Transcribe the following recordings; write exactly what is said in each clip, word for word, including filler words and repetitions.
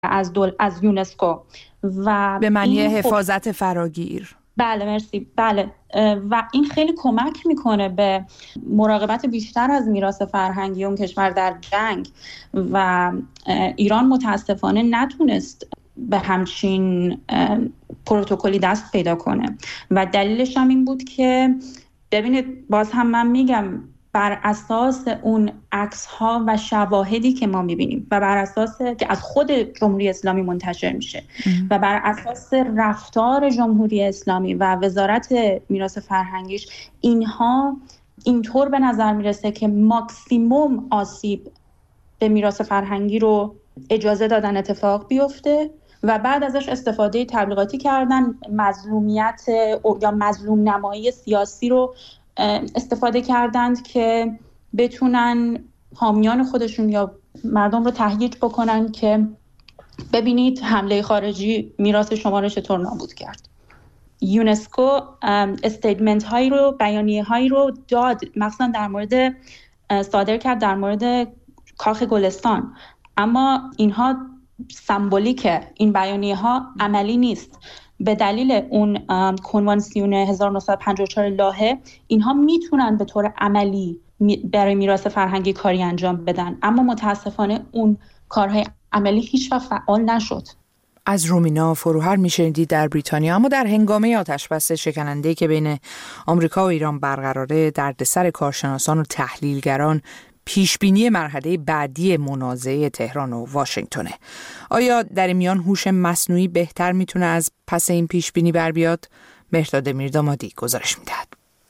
از دول از یونسکو و به معنی حفاظت فراگیر. بله مرسی. بله و این خیلی کمک میکنه به مراقبت بیشتر از میراث فرهنگی اون کشور در جنگ و ایران متاسفانه نتونست به همچین پروتکلی دست پیدا کنه و دلیلش هم این بود که ببینید باز هم من میگم بر اساس اون عکس‌ها و شواهدی که ما می‌بینیم و بر اساس که از خود جمهوری اسلامی منتشر میشه ام. و بر اساس رفتار جمهوری اسلامی و وزارت میراث فرهنگیش، اینها اینطور به نظر میرسه که ماکسیموم آسیب به میراث فرهنگی رو اجازه دادن اتفاق بیفته و بعد ازش استفاده تبلیغاتی کردن، مظلومیت یا مظلوم نمایی سیاسی رو استفاده کردند که بتونن حامیان خودشون یا مردم رو تهییج بکنن که ببینید حمله خارجی میراث شما رو چطور نابود کرد. یونسکو استیتمنت هایی رو، بیانیه هایی رو داد، مثلا در مورد صادر کرد در مورد کاخ گلستان، اما اینها سمبولیکه، این بیانیه ها عملی نیست. به دلیل اون کنوانسیون هزار و نهصد و پنجاه و چهار لاهه اینها میتونن به طور عملی برای میراث فرهنگی کاری انجام بدن، اما متاسفانه اون کارهای عملی هیچ وقت فعال نشد. از رومینا فروهر میشنیدید در بریتانیا. اما در هنگامه آتشبس شکننده که بین آمریکا و ایران برقراره، دردسر کارشناسان و تحلیلگران پیشبینی مرحله بعدی منازعه تهران و واشنگتنه. آیا در این میان هوش مصنوعی بهتر میتونه از پس این پیشبینی بر بیاد؟ مهرداد میردامادی گزارش میدهد.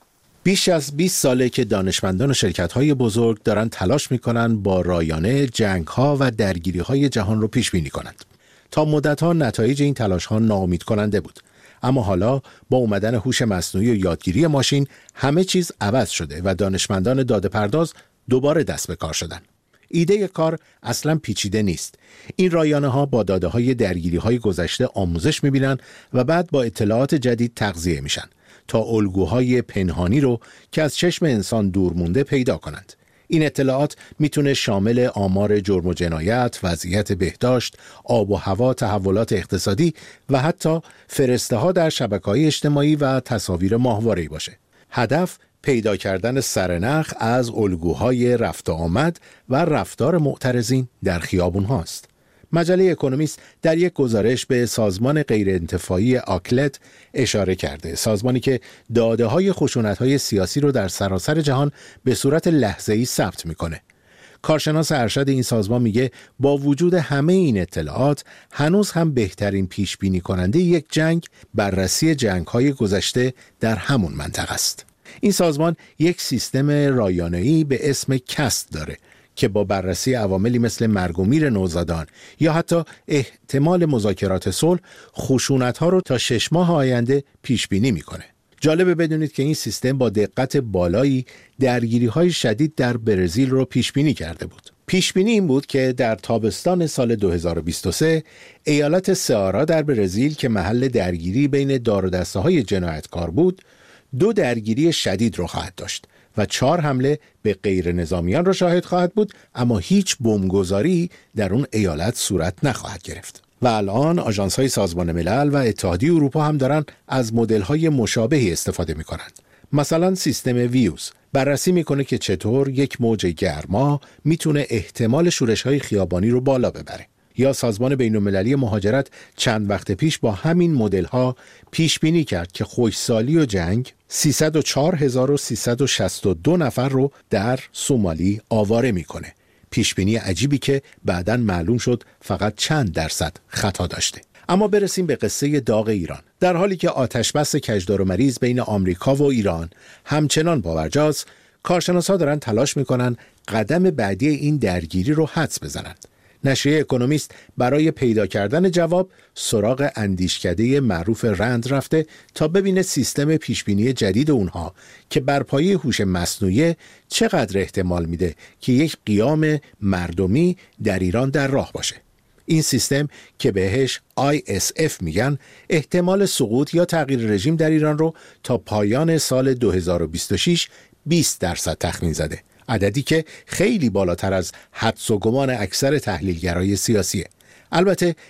بیش از بیست ساله که دانشمندان و شرکت‌های بزرگ دارن تلاش میکنن با رایانه جنگ‌ها و درگیری‌های جهان رو پیشبینی کنند. تا مدت‌ها نتایج این تلاش‌ها ناامید کننده بود. اما حالا با اومدن هوش مصنوعی و یادگیری ماشین همه چیز عوض شده و دانشمندان داده‌پرداز دوباره دست به کار شدن. ایده کار اصلا پیچیده نیست. این رایانه ها با داده های درگیری های گذشته آموزش میبینن و بعد با اطلاعات جدید تغذیه میشن تا الگوهای پنهانی رو که از چشم انسان دور مونده پیدا کنند. این اطلاعات میتونه شامل آمار جرم و جنایت، وضعیت بهداشت، آب و هوا، تحولات اقتصادی و حتی فرسته ها در شبکه‌های اجتماعی و تصاویر ماهواره‌ای باشه. هدف پیدا کردن سرنخ از الگوهای رفت و آمد و رفتار معترضین در خیابون هاست. مجله اکونومیست در یک گزارش به سازمان غیرانتفاعی آکلت اشاره کرده، سازمانی که داده های خشونت های سیاسی رو در سراسر جهان به صورت لحظه‌ای ثبت میکنه. کارشناس ارشد این سازمان میگه با وجود همه این اطلاعات هنوز هم بهترین پیش بینی کننده یک جنگ بررسی جنگ های گذشته در همون منطقه است. این سازمان یک سیستم رایانه‌ای به اسم کست داره که با بررسی عواملی مثل مرگ و میر نوزادان یا حتی احتمال مذاکرات صلح خشونت‌ها رو تا شش ماه آینده پیش بینی میکنه. جالبه بدونید که این سیستم با دقت بالایی درگیری‌های شدید در برزیل رو پیش بینی کرده بود. پیش بینی این بود که در تابستان سال دو هزار و بیست و سه ایالت سئارا در برزیل که محل درگیری بین دار و دسته‌های جنایتکار بود، دو درگیری شدید رو خواهد داشت و چهار حمله به غیر نظامیان را شاهد خواهد بود، اما هیچ بمبگذاری در اون ایالت صورت نخواهد گرفت. و الان آژانس‌های سازمان ملل و اتحادیه اروپا هم دارن از مدل‌های مشابهی استفاده می‌کنند. مثلا سیستم ویوز بررسی می‌کنه که چطور یک موج گرما میتونه احتمال شورش‌های خیابانی رو بالا ببره. یا سازمان بین‌المللی مهاجرت چند وقت پیش با همین مدل‌ها پیش بینی کرد که خشکسالی و جنگ سیصد و چهار هزار و سیصد و شصت و دو نفر رو در سومالی آواره میکنه. پیش بینی عجیبی که بعداً معلوم شد فقط چند درصد خطا داشته. اما برسیم به قصه داغ ایران. در حالی که آتشبس کجدار و مریض بین آمریکا و ایران همچنان باورجاست، کارشناسا دارن تلاش میکنن قدم بعدی این درگیری رو حدس بزنند. نشریه اکونومیست برای پیدا کردن جواب سراغ اندیشکده معروف رند رفته تا ببینه سیستم پیشبینی جدید اونها که بر پایه هوش مصنوعی چقدر احتمال میده که یک قیام مردمی در ایران در راه باشه. این سیستم که بهش آی اس اف میگن احتمال سقوط یا تغییر رژیم در ایران رو تا پایان سال دو هزار و بیست و شش بیست درصد تخمین زده. عددی که خیلی بالاتر از حدس و گمان اکثر تحلیلگرای سیاسیه. البته